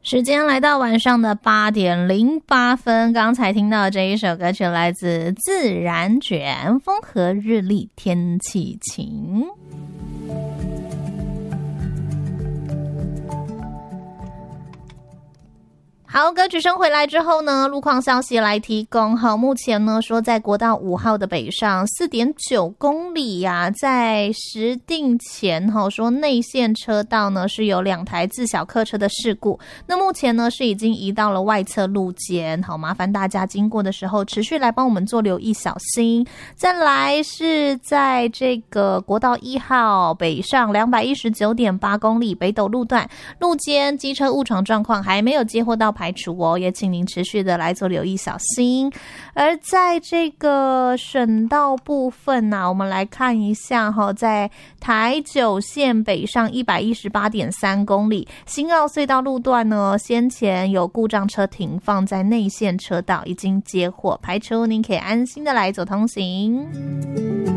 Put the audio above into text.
时间来到晚上的8点08分，刚才听到这一首歌曲来自自然卷，风和日丽天气晴。好，歌曲声回来之后呢，路况消息来提供。好，目前呢说在国道5号的北上 4.9 公里呀，在石碇前说内线车道呢是有2台自小客车的事故，那目前呢是已经移到了外侧路肩。好，麻烦大家经过的时候持续来帮我们做留意，小心。再来是在这个国道1号北上 219.8 公里北斗路段，路肩机车误闯状况还没有接获到排除哦，也请您持续的来做留意，小心。而在这个省道部分我们来看一下在台9线北上 118.3 公里，新澳隧道路段呢，先前有故障车停放在内线车道，已经接获排除，您可以安心的来走通行。